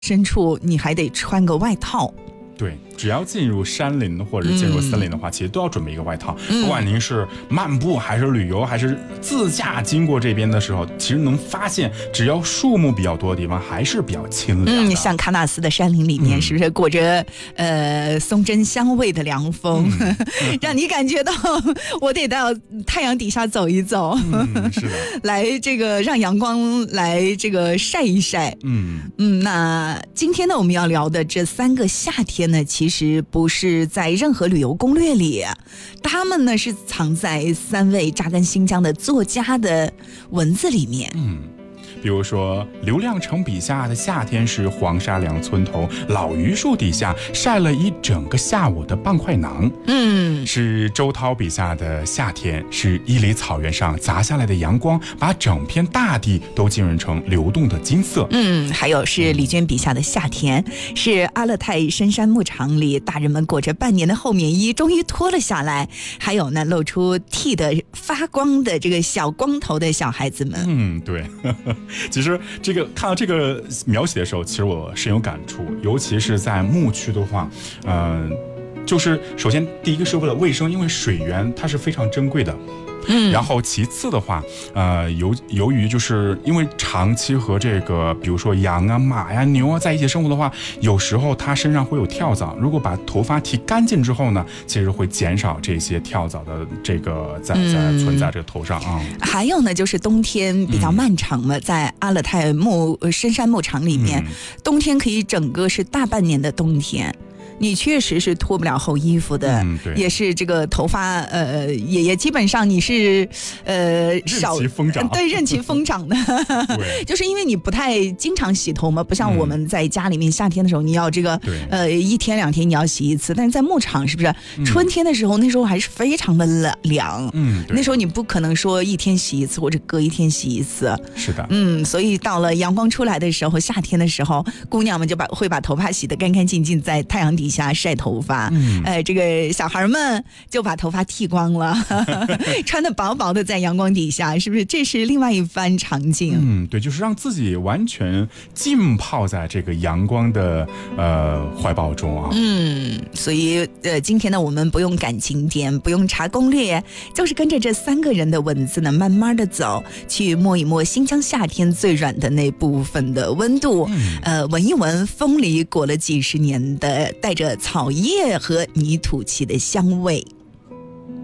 深处你还得穿个外套。 对，只要进入山林或者进入森林的话，其实都要准备一个外套。不管您是漫步还是旅游还是自驾经过这边的时候，其实能发现，只要树木比较多的地方，还是比较清凉的。 像喀纳斯的山林里面，是不是裹着松针香味的凉风，让你感觉到我得到太阳底下走一走， 是的， 来这个让阳光来这个晒一晒。那今天呢，我们要聊的这3个夏天呢，其实不是在任何旅游攻略里，他们呢是藏在3位扎根新疆的作家的文字里面。 比如说刘亮程笔下的夏天是黄沙梁村头老榆树底下晒了一整个下午的半块馕。是周涛笔下的夏天是伊犁草原上砸下来的阳光把整片大地都浸润成流动的金色。 还有是李娟笔下的夏天，是阿勒泰深山牧场里大人们裹着半年的厚棉衣终于脱了下来，还有呢露出剃得发光的这个小光头的小孩子们。 对其实看到这个描写的时候，其实我深有感触，尤其是在牧区的话，就是首先第一个是为了卫生，因为水源它是非常珍贵的。然后其次的话，由于就是因为长期和这个比如说羊啊、马呀、牛啊在一起生活的话，有时候它身上会有跳蚤。如果把头发剃干净之后呢，其实会减少这些跳蚤的这个在存在这个头上啊。 还有呢，就是冬天比较漫长了，在阿勒泰深山牧场里面，冬天可以整个是大半年的冬天。你确实是脱不了厚衣服的，也是这个头发也基本上你是少任其疯长， 对，任其疯长的就是因为你不太经常洗头嘛，不像我们在家里面夏天的时候你要这个1天2天你要洗一次，但是在牧场是不是春天的时候那时候还是非常的凉，那时候你不可能说1天洗一次或者隔1天洗一次， 是的， 所以到了阳光出来的时候，夏天的时候，姑娘们就会把头发洗得干干净净，在太阳底下晒头发。这个小孩们就把头发剃光了穿得薄薄的在阳光底下，是不是这是另外一番场景？ 对，就是让自己完全浸泡在这个阳光的怀抱中啊。 所以今天呢，我们不用赶景点，不用查攻略，就是跟着这3个人的文字呢，慢慢的走，去摸一摸新疆夏天最软的那部分的温度，闻一闻风里裹了几10年的带着草叶和泥土气的香味。